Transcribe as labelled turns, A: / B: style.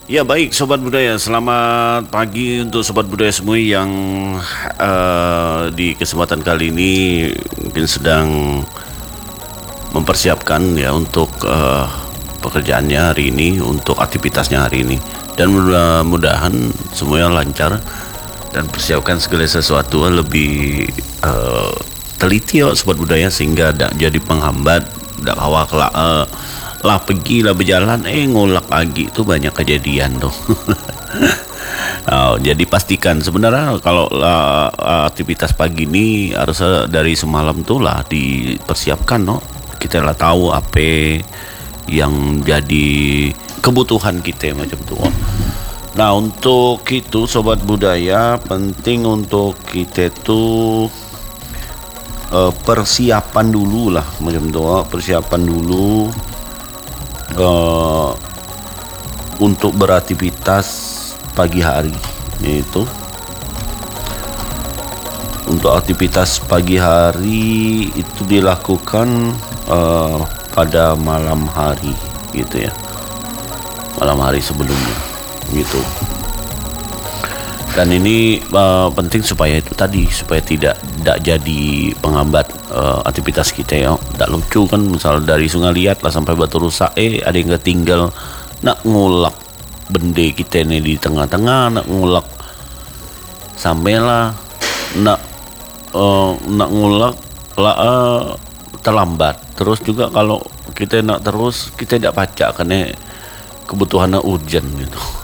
A: Ya baik Sobat Budaya, selamat pagi untuk Sobat Budaya semua yang di kesempatan kali ini mungkin sedang mempersiapkan ya untuk pekerjaannya hari ini, untuk aktivitasnya hari ini. Dan mudah-mudahan semuanya lancar dan persiapkan segala sesuatu lebih teliti ya Sobat Budaya, sehingga tidak jadi penghambat, tidak awak lah pergi lah berjalan ngulak lagi, itu banyak kejadian tuh. Oh, jadi pastikan sebenarnya kalau aktivitas pagi ini harus dari semalam tuh lah dipersiapkan, no, kita lah tahu apa yang jadi kebutuhan kita macam tuh. Nah, untuk itu Sobat Budaya penting untuk kita tuh persiapan dulu lah macam tuh, persiapan dulu untuk beraktivitas pagi hari. Itu untuk aktivitas pagi hari itu dilakukan pada malam hari gitu ya, malam hari sebelumnya gitu. Dan ini penting supaya itu tadi, supaya tidak jadi penghambat aktivitas kita ya. Tidak lucu kan misal dari Sungai Liat lah sampai Batu Rusak ada yang ketinggal, nak ngulak bende kita ini di tengah-tengah, nak ngulak sampailah nak ngulak lah terlambat. Terus juga kalau kita nak terus, kita tidak pacak karena kebutuhannya urgent gitu.